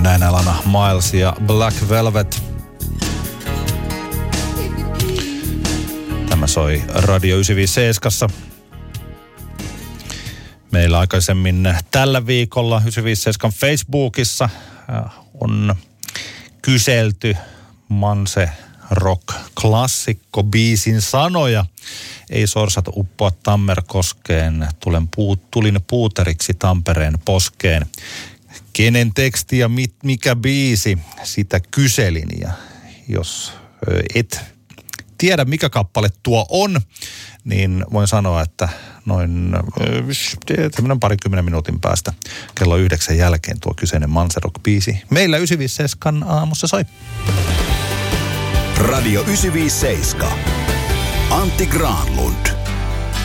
Näin Alana Miles ja Black Velvet. Tämä soi Radio 957. Meillä aikaisemmin tällä viikolla 957 Facebookissa on kyselty Manse Rock-klassikko biisin sanoja. Ei sorsat uppoa Tammerkoskeen, tulin puuteriksi Tampereen poskeen. Kenen teksti ja mikä biisi, sitä kyselin. Ja jos et tiedä mikä kappale tuo on, niin voin sanoa, että noin 20 minuutin päästä kello 9 jälkeen tuo kyseinen Manse Rock-biisi meillä 957 aamussa soi. Radio 957. Antti Granlund.